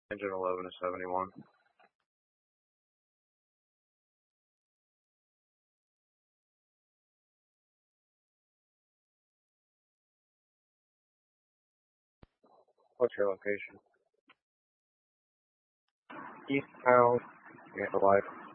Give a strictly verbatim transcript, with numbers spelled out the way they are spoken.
Engine eleven to seventy-one. What's your location? East Town, and Life.